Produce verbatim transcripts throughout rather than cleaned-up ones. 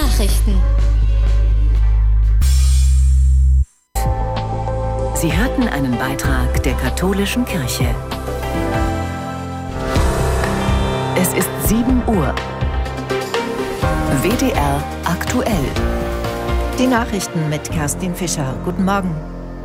Nachrichten. Sie hörten einen Beitrag der Katholischen Kirche. Es ist sieben Uhr. W D R aktuell. Die Nachrichten mit Kerstin Fischer. Guten Morgen.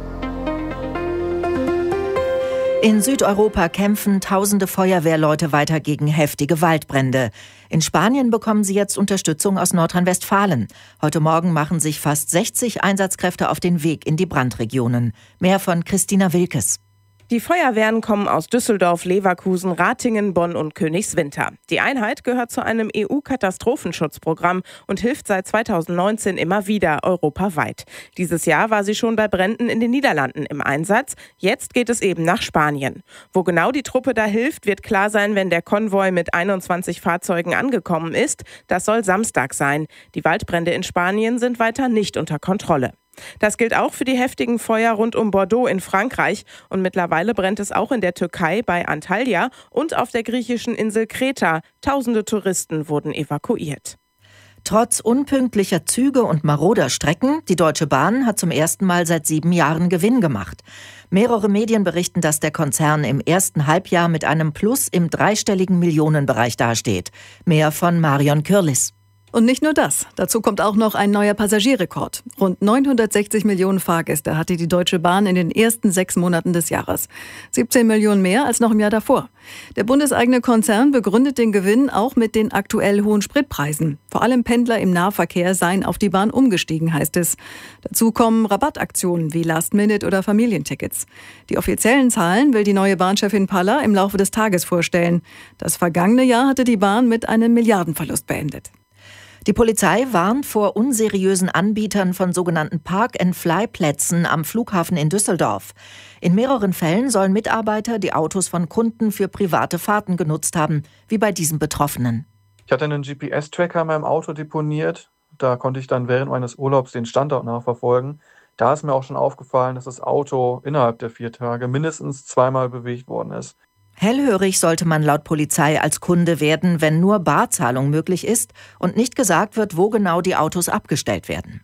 In Südeuropa kämpfen tausende Feuerwehrleute weiter gegen heftige Waldbrände. In Spanien bekommen sie jetzt Unterstützung aus Nordrhein-Westfalen. Heute Morgen machen sich fast sechzig Einsatzkräfte auf den Weg in die Brandregionen. Mehr von Christina Wilkes. Die Feuerwehren kommen aus Düsseldorf, Leverkusen, Ratingen, Bonn und Königswinter. Die Einheit gehört zu einem E U-Katastrophenschutzprogramm und hilft seit zweitausendneunzehn immer wieder europaweit. Dieses Jahr war sie schon bei Bränden in den Niederlanden im Einsatz. Jetzt geht es eben nach Spanien. Wo genau die Truppe da hilft, wird klar sein, wenn der Konvoi mit einundzwanzig Fahrzeugen angekommen ist. Das soll Samstag sein. Die Waldbrände in Spanien sind weiter nicht unter Kontrolle. Das gilt auch für die heftigen Feuer rund um Bordeaux in Frankreich. Und mittlerweile brennt es auch in der Türkei bei Antalya und auf der griechischen Insel Kreta. Tausende Touristen wurden evakuiert. Trotz unpünktlicher Züge und maroder Strecken, die Deutsche Bahn hat zum ersten Mal seit sieben Jahren Gewinn gemacht. Mehrere Medien berichten, dass der Konzern im ersten Halbjahr mit einem Plus im dreistelligen Millionenbereich dasteht. Mehr von Marion Kürlis. Und nicht nur das. Dazu kommt auch noch ein neuer Passagierrekord. Rund neunhundertsechzig Millionen Fahrgäste hatte die Deutsche Bahn in den ersten sechs Monaten des Jahres. siebzehn Millionen mehr als noch im Jahr davor. Der bundeseigene Konzern begründet den Gewinn auch mit den aktuell hohen Spritpreisen. Vor allem Pendler im Nahverkehr seien auf die Bahn umgestiegen, heißt es. Dazu kommen Rabattaktionen wie Last-Minute- oder Familientickets. Die offiziellen Zahlen will die neue Bahnchefin Palla im Laufe des Tages vorstellen. Das vergangene Jahr hatte die Bahn mit einem Milliardenverlust beendet. Die Polizei warnt vor unseriösen Anbietern von sogenannten Park-and-Fly-Plätzen am Flughafen in Düsseldorf. In mehreren Fällen sollen Mitarbeiter die Autos von Kunden für private Fahrten genutzt haben, wie bei diesem Betroffenen. Ich hatte einen G P S-Tracker in meinem Auto deponiert. Da konnte ich dann während meines Urlaubs den Standort nachverfolgen. Da ist mir auch schon aufgefallen, dass das Auto innerhalb der vier Tage mindestens zweimal bewegt worden ist. Hellhörig sollte man laut Polizei als Kunde werden, wenn nur Barzahlung möglich ist und nicht gesagt wird, wo genau die Autos abgestellt werden.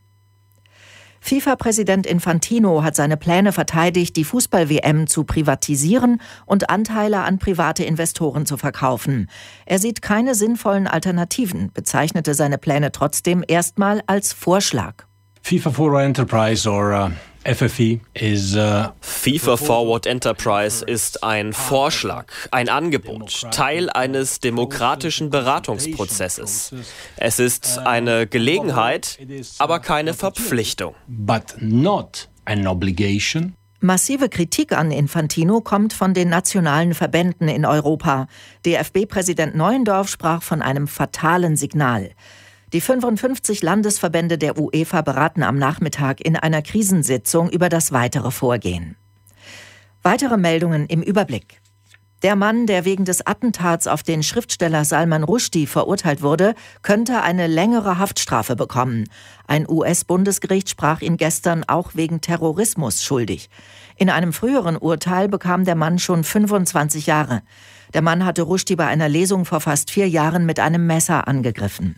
FIFA-Präsident Infantino hat seine Pläne verteidigt, die Fußball-W M zu privatisieren und Anteile an private Investoren zu verkaufen. Er sieht keine sinnvollen Alternativen, bezeichnete seine Pläne trotzdem erstmal als Vorschlag. FIFA Forward Enterprise or uh F F E is, uh FIFA Forward Enterprise ist ein Vorschlag, ein Angebot, Teil eines demokratischen Beratungsprozesses. Es ist eine Gelegenheit, aber keine Verpflichtung. But not an obligation. Massive Kritik an Infantino kommt von den nationalen Verbänden in Europa. D F B-Präsident Neuendorf sprach von einem fatalen Signal. Die fünfundfünfzig Landesverbände der UEFA beraten am Nachmittag in einer Krisensitzung über das weitere Vorgehen. Weitere Meldungen im Überblick. Der Mann, der wegen des Attentats auf den Schriftsteller Salman Rushdie verurteilt wurde, könnte eine längere Haftstrafe bekommen. Ein U S-Bundesgericht sprach ihn gestern auch wegen Terrorismus schuldig. In einem früheren Urteil bekam der Mann schon fünfundzwanzig Jahre. Der Mann hatte Rushdie bei einer Lesung vor fast vier Jahren mit einem Messer angegriffen.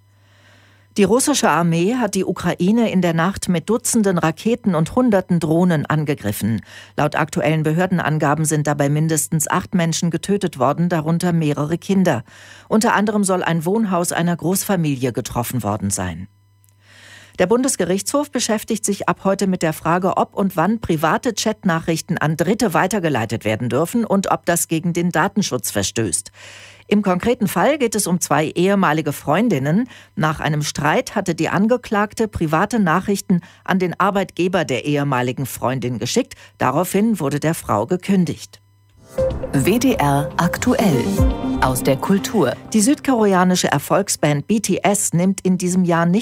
Die russische Armee hat die Ukraine in der Nacht mit Dutzenden Raketen und Hunderten Drohnen angegriffen. Laut aktuellen Behördenangaben sind dabei mindestens acht Menschen getötet worden, darunter mehrere Kinder. Unter anderem soll ein Wohnhaus einer Großfamilie getroffen worden sein. Der Bundesgerichtshof beschäftigt sich ab heute mit der Frage, ob und wann private Chatnachrichten an Dritte weitergeleitet werden dürfen und ob das gegen den Datenschutz verstößt. Im konkreten Fall geht es um zwei ehemalige Freundinnen. Nach einem Streit hatte die Angeklagte private Nachrichten an den Arbeitgeber der ehemaligen Freundin geschickt. Daraufhin wurde der Frau gekündigt. W D R aktuell aus der Kultur. Die südkoreanische Erfolgsband B T S nimmt in diesem Jahr nicht